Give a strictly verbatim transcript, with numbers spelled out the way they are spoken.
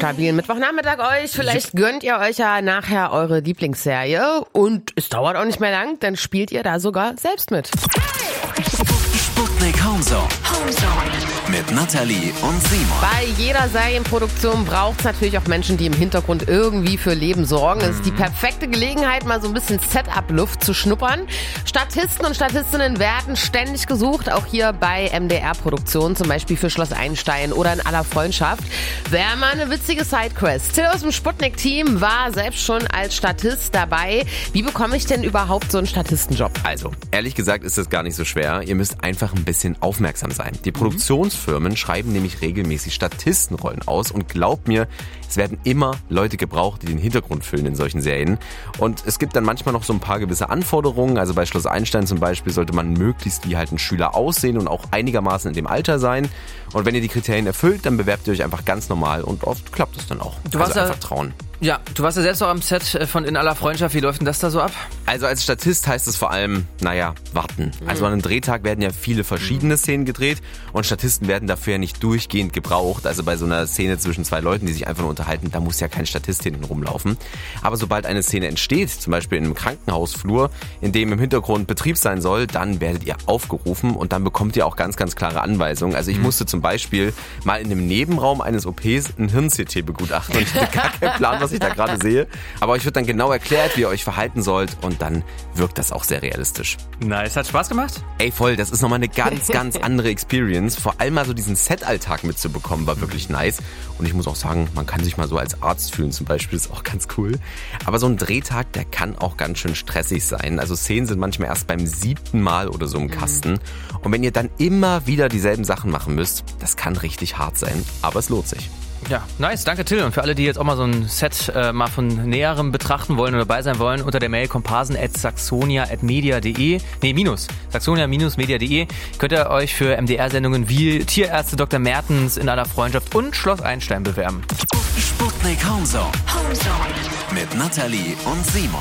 stabilen Mittwochnachmittag euch. Vielleicht gönnt ihr euch ja nachher eure Lieblingsserie und es dauert auch nicht mehr lang, dann spielt ihr da sogar selbst mit. Sputnik Homezone. Mit Nathalie und Simon. Bei jeder Serienproduktion braucht es natürlich auch Menschen, die im Hintergrund irgendwie für Leben sorgen. Es ist die perfekte Gelegenheit, mal so ein bisschen Setup-Luft zu schnuppern. Statisten und Statistinnen werden ständig gesucht, auch hier bei M D R-Produktionen, zum Beispiel für Schloss Einstein oder In aller Freundschaft. Wäre mal eine witzige Sidequest. Till aus dem Sputnik-Team war selbst schon als Statist dabei. Wie bekomme ich denn überhaupt so einen Statistenjob? Also, ehrlich gesagt ist das gar nicht so schwer. Ihr müsst einfach ein bisschen aufmerksam sein. Die Produktionsfirmen schreiben nämlich regelmäßig Statistenrollen aus und glaubt mir, es werden immer Leute gebraucht, die den Hintergrund füllen in solchen Serien. Und es gibt dann manchmal noch so ein paar gewisse Anforderungen. Also bei Schloss Einstein zum Beispiel sollte man möglichst wie halt ein Schüler aussehen und auch einigermaßen in dem Alter sein. Und wenn ihr die Kriterien erfüllt, dann bewerbt ihr euch einfach ganz normal und oft klappt es dann auch. Du also warst ja, einfach trauen. Ja, du warst ja selbst auch am Set von In aller Freundschaft. Wie läuft denn das da so ab? Also als Statist heißt es vor allem, naja, warten. Also an einem Drehtag werden ja viele verschiedene Szenen gedreht und Statisten werden dafür ja nicht durchgehend gebraucht. Also bei so einer Szene zwischen zwei Leuten, die sich einfach nur unterhalten, da muss ja kein Statist hinten rumlaufen. Aber sobald eine Szene entsteht, zum Beispiel in einem Krankenhausflur, in dem im Hintergrund Betrieb sein soll, dann werdet ihr aufgerufen und dann bekommt ihr auch ganz, ganz klare Anweisungen. Also ich mhm. musste zum Beispiel mal in dem Nebenraum eines O Ps ein Hirn-C T begutachten und ich hatte gar keinen Plan, was ich da gerade sehe. Aber euch wird dann genau erklärt, wie ihr euch verhalten sollt und dann wirkt das auch sehr realistisch. Nice, hat Spaß gemacht? Ey, voll, das ist nochmal eine ganz, ganz andere Experience. Vor allem mal so diesen Set-Alltag mitzubekommen, war wirklich nice. Und ich muss auch sagen, man kann sich mal so als Arzt fühlen zum Beispiel, ist auch ganz cool. Aber so ein Drehtag, der kann auch ganz schön stressig sein. Also Szenen sind manchmal erst beim siebten Mal oder so im Kasten. Und wenn ihr dann immer wieder dieselben Sachen machen müsst, das kann richtig hart sein, aber es lohnt sich. Ja, nice, danke Till. Und für alle, die jetzt auch mal so ein Set äh, mal von näherem betrachten wollen oder dabei sein wollen, unter der Mail komparsen at saxonia at media punkt de, nee, minus, saxonia minus media punkt de, könnt ihr euch für M D R-Sendungen wie Tierärzte Doktor Mertens, In aller Freundschaft und Schloss Einstein bewerben. Sputnik Homezone. Mit Nathalie und Simon.